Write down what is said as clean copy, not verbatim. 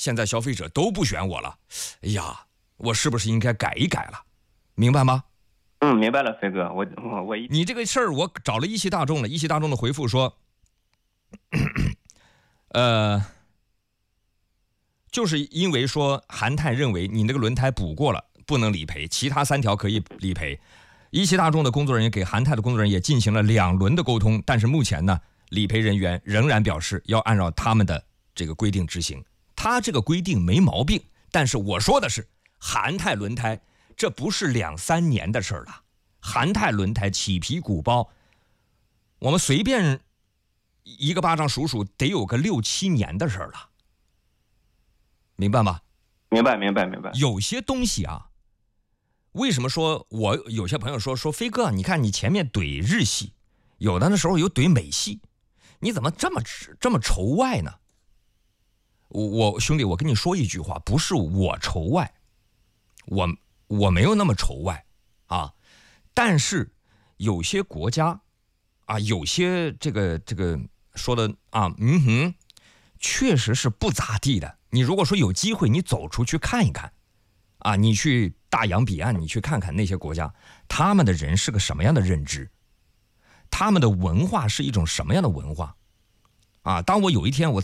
现在消费者都不选我了，哎呀，我是不是应该改一改了？明白吗？ 明白了，飞哥， 你这个事儿我找了一汽大众了，一汽大众的回复说，就是因为说韩泰认为你那个轮胎补过了不能理赔，其他3条可以理赔。一汽大众的工作人员给韩泰的工作人员也进行了2轮的沟通，但是目前呢，理赔人员仍然表示要按照他们的这个规定执行。他这个规定没毛病，但是我说的是韩泰轮胎，这不是2、3年的事儿了。韩泰轮胎起皮鼓包，我们随便一个巴掌数数，得有个6、7年的事儿了，明白吗？ 明白。 有些东西啊，为什么说我有些朋友说飞哥，你看你前面怼日系，有的时候有怼美系，你怎么这么仇外呢？兄弟，我跟你说一句话，不是我仇外，我没有那么仇外啊，但是有些国家啊，有些这个说的啊，确实是不咋地的。你如果说有机会，你走出去看一看啊，你去大洋彼岸，你去看看那些国家，他们的人是个什么样的认知，他们的文化是一种什么样的文化啊？当我有一天我